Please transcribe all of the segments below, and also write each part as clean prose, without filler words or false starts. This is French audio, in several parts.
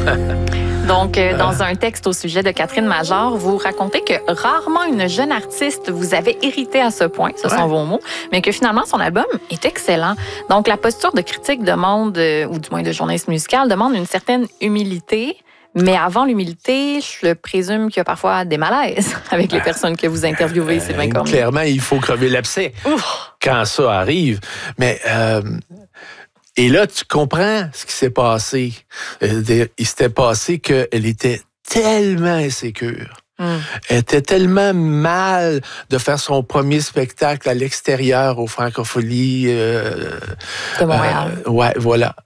Donc, dans un texte au sujet de Catherine Major, vous racontez que rarement une jeune artiste vous avait irrité à ce point, ce sont vos mots, mais que finalement, son album est excellent. Donc, la posture de critique demande, ou du moins de journaliste musical, demande une certaine humilité. Mais avant l'humilité, je présume qu'il y a parfois des malaises avec les personnes que vous interviewez, Sylvain Cormier. Clairement, il faut crever l'abcès quand ça arrive. Mais et là, tu comprends ce qui s'est passé. Il s'était passé qu'elle était tellement insécure. Elle était tellement mal de faire son premier spectacle à l'extérieur aux Francopholies. De Montréal. Ouais, voilà.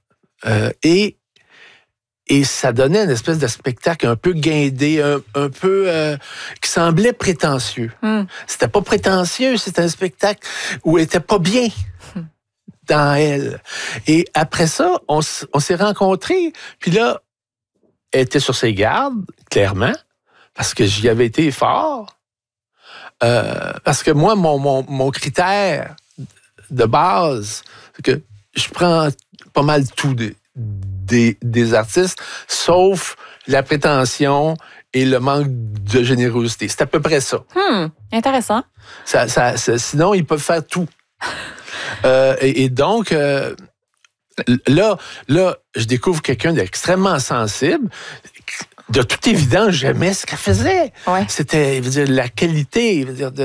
Et ça donnait une espèce de spectacle un peu guindé, un peu qui semblait prétentieux. C'était pas prétentieux, c'était un spectacle où elle était pas bien dans elle. Et après ça, on s'est rencontrés, puis là, elle était sur ses gardes, clairement, parce que j'y avais été fort. Parce que moi, mon critère de base, c'est que je prends pas mal tout des artistes, sauf la prétention et le manque de générosité. C'est à peu près ça. Intéressant. Sinon, ils peuvent faire tout. Et donc, là, je découvre quelqu'un d'extrêmement sensible. De toute évidence, j'aimais ce qu'elle faisait. Ouais. C'était, je veux dire, la qualité, je veux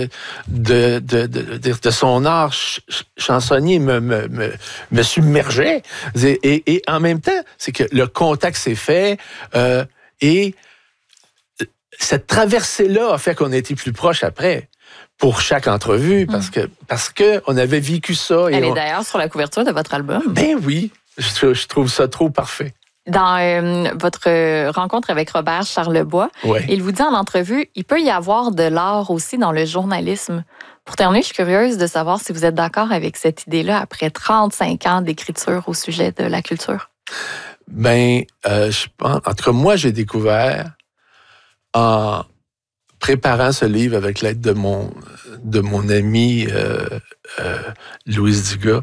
dire, de son art chansonnier me submergeait. Et en même temps, c'est que le contact s'est fait et cette traversée-là a fait qu'on a été plus proches après pour chaque entrevue parce que on avait vécu ça. Elle est d'ailleurs sur la couverture de votre album. Ben oui, je trouve ça trop parfait. Dans votre rencontre avec Robert Charlebois, il vous dit en entrevue, il peut y avoir de l'art aussi dans le journalisme. Pour terminer, je suis curieuse de savoir si vous êtes d'accord avec cette idée-là après 35 ans d'écriture au sujet de la culture. Ben, je pense, en tout cas, moi, j'ai découvert en préparant ce livre avec l'aide de mon ami Louise Dugas,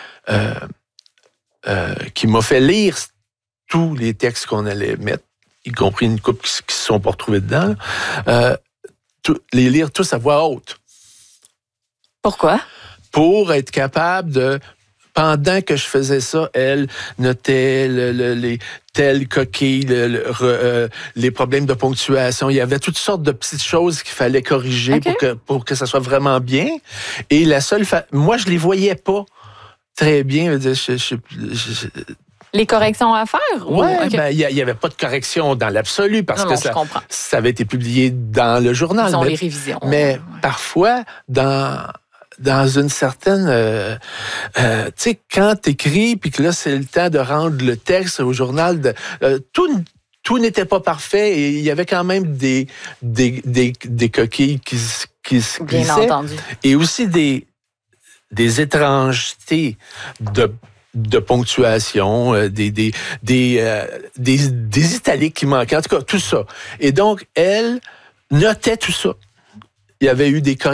qui m'a fait lire tous les textes qu'on allait mettre, y compris une couple qui ne se sont pas retrouvés dedans, les lire tous à voix haute. Pourquoi? Pour être capable de... Pendant que je faisais ça, elle notait les telles coquilles, les problèmes de ponctuation. Il y avait toutes sortes de petites choses qu'il fallait corriger pour que ça soit vraiment bien. Et la seule... Moi, je les voyais pas très bien. Les corrections à faire? Oui, ben, il n'y avait pas de correction dans l'absolu parce que ça avait été publié dans le journal. Ils ont les révisions. Mais parfois, dans une certaine... tu sais, quand tu écris, puis que là, c'est le temps de rendre le texte au journal, tout n'était pas parfait et il y avait quand même des coquilles qui se glissaient. Bien entendu. Et aussi des étrangetés de ponctuation, des italiques qui manquaient, en tout cas, tout ça. Et donc, elle notait tout ça. Il y avait eu des corrections